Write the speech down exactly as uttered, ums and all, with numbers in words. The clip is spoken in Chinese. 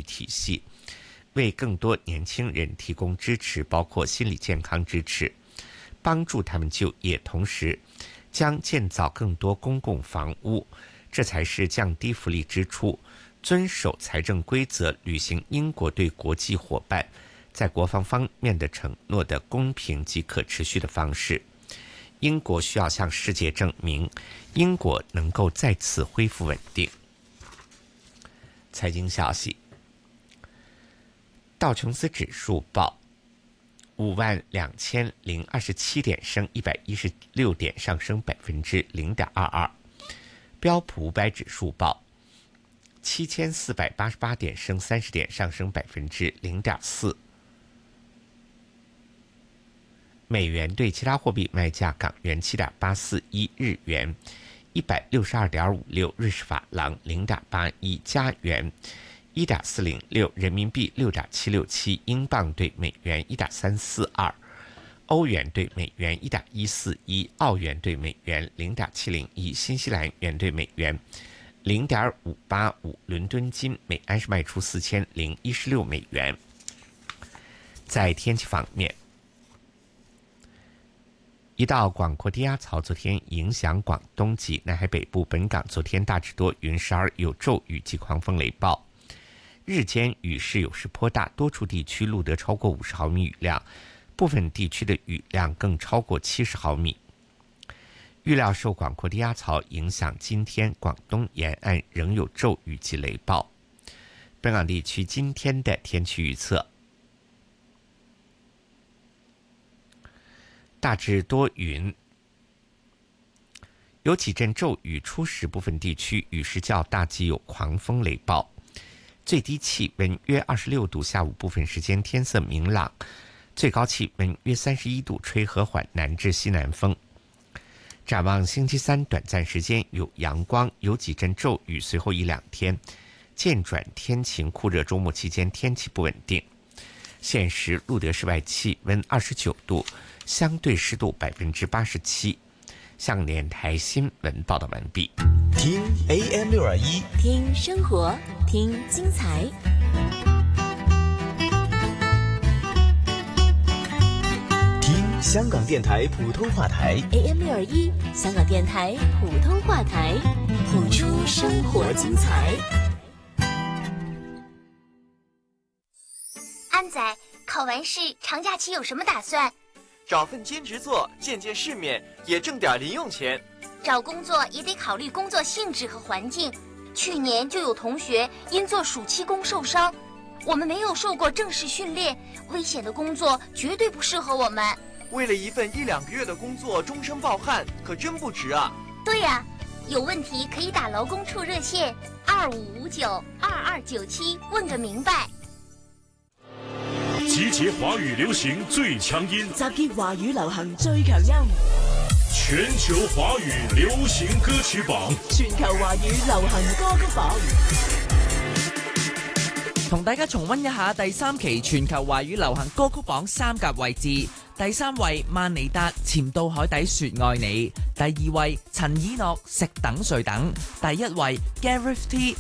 育体系，为更多年轻人提供支持，包括心理健康支持，帮助他们就业，同时将建造更多公共房屋，这才是降低福利支出、遵守财政规则、履行英国对国际伙伴在国防方面的承诺的公平及可持续的方式。英国需要向世界证明，英国能够再次恢复稳定。财经消息，道琼斯指数报五万两千零二十七点，升一百一十六点，上升百分之零点二二。标普五百指数报七千四百八十八点，升三十点，上升百分之零点四。美元对其他货币卖价：港元七点八四一，日元一百六十二点五六，瑞士法郎零点八一，加元一点四零六，人民币六点七六七，英镑对美元一点三四二，欧元对美元一点一四一，澳元对美元零点七零一，新西兰元对美元零点五八五。伦敦金每安士卖出四千零一十六美元。在天气方面，一道广阔低压槽昨天影响广东及南海北部，本港昨天大致多云，时而有骤雨及狂风雷暴，日间雨势有时颇大，多处地区录得超过五十毫米雨量，部分地区的雨量更超过七十毫米。预料受广阔低压槽影响，今天广东沿岸仍有骤雨及雷暴。本港地区今天的天气预测：大致多云，有几阵骤雨，初时部分地区雨势较大，及有狂风雷暴。最低气温约二十六度，下午部分时间天色明朗，最高气温约三十一度，吹和缓南至西南风。展望星期三，短暂时间有阳光，有几阵骤雨，随后一两天渐转天晴酷热，周末期间天气不稳定。现时录得室外气温二十九度，相对湿度百分之八十七。向港电台新闻报道完毕。 听 A M 六二一， 听生活，听精彩。 听香港电台普通话台 A M 六二一，香港电台普通话台，谱出生活精彩。 安仔，考完试长假期有什么打算？ 找份兼职做，见见世面，也挣点零用钱。 找工作也得考虑工作性质和环境。去年就有同学因做暑期工受伤，我们没有受过正式训练，危险的工作绝对不适合我们。 为了一份一两个月的工作终身抱憾，可真不值啊！ 对呀、啊，有问题可以打劳工处热线二五五九二二九七问个明白。 集结华语流行最强音， 集結華語流行最強音， 全球華語流行歌曲榜， 全球華語流行歌曲榜。 同大家重溫一下第三期全球華語流行歌曲榜三甲位置。第三位萬妮達潛到海底說愛你，第二位陳以諾食等睡等，第一位 Gareth T